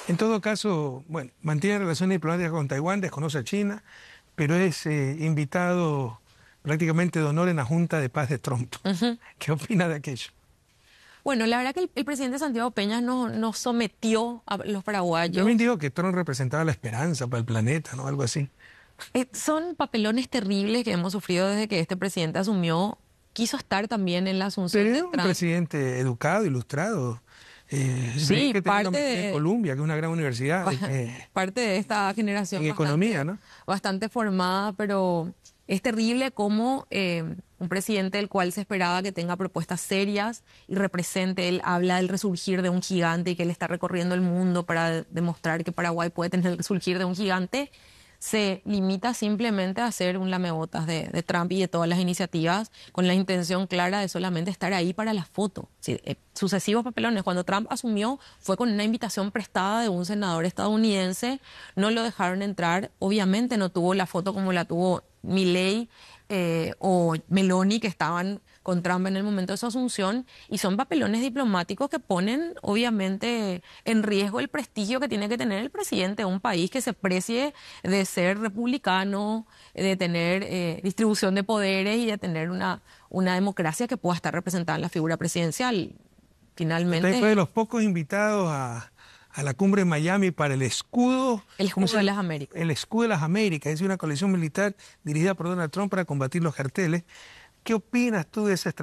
En todo caso, bueno, mantiene relaciones diplomáticas con Taiwán, desconoce a China, pero es invitado prácticamente de honor en la Junta de Paz de Trump. ¿Qué opina de aquello? Bueno, la verdad que el presidente Santiago Peña no sometió a los También paraguayos. digo que Trump representaba la esperanza para el planeta, ¿no? Algo así. Son papelones terribles que hemos sufrido desde que este presidente asumió. Quiso estar también en la Pero asunción es de un Trump. presidente educado, ilustrado. Hay Sí, que tener en Columbia, que es una gran universidad, parte de esta generación en economía, bastante, ¿no? bastante formada, pero es terrible cómo un presidente del cual se esperaba que tenga propuestas serias y represente, él habla del resurgir de un gigante y que él está recorriendo el mundo para demostrar que Paraguay puede tener el resurgir de un gigante, se limita simplemente a hacer un lamebotas de Trump y de todas las iniciativas con la intención clara de solamente estar ahí para la foto. Sí, sucesivos papelones. Cuando Trump asumió fue con una invitación prestada de un senador estadounidense, no lo dejaron entrar, obviamente no tuvo la foto como la tuvo Milei o Meloni, que estaban con Trump en el momento de su asunción, y son papelones diplomáticos que ponen obviamente en riesgo el prestigio que tiene que tener el presidente de un país que se precie de ser republicano, de tener distribución de poderes y de tener una democracia que pueda estar representada en la figura presidencial. Usted Finalmente, fue de los pocos invitados a la cumbre en Miami para el escudo, el ¿cómo escudo se de llama? las Américas. El escudo de las Américas, es una coalición militar dirigida por Donald Trump para combatir los carteles. ¿Qué opinas tú de esa estrategia?